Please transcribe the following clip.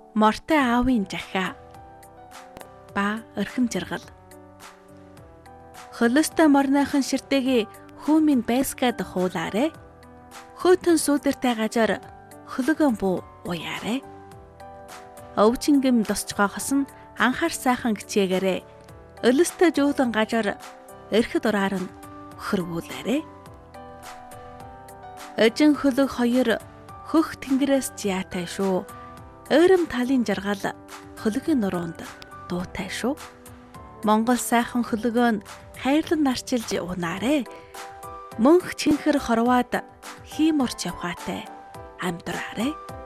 Мортой аавын жахаа ба орхим жаргал. Хөлөстэй морныхан ширтэйгээ хүүмийн байскад хуулаарэ. Хөтөн сүудэртэй гажаар хөлөгөн буу уяарэ. Өвчнгөм досчгоохос нь анхаар сайхан гिचээгээрээ өлөстэй жуулан гажаар эрхэд ураар нь хөрвүүлээрэ. Эжин хөлөг хоёр хөх тэнгэрээс зяатай шүү. Ойром талын жаргал хөлөгийн нуруунд дуутай шүү. Монгол сайхан хөлөгөө нь хайрлан нарчилж унаарэ. Мөнх чинхэр хорвоод хийморч явхаатай амьдраарэ.